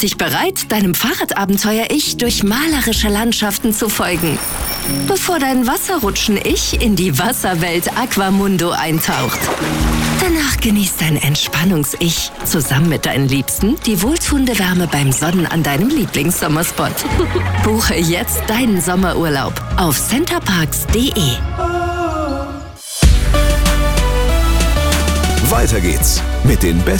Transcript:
dich bereit, deinem Fahrradabenteuer-Ich durch malerische Landschaften zu folgen, bevor dein Wasserrutschen-Ich in die Wasserwelt Aquamundo eintaucht. Danach genießt dein Entspannungs-Ich zusammen mit deinen Liebsten die wohltuende Wärme beim Sonnen an deinem Lieblingssommerspot. Buche jetzt deinen Sommerurlaub auf centerparks.de. Weiter geht's mit den besten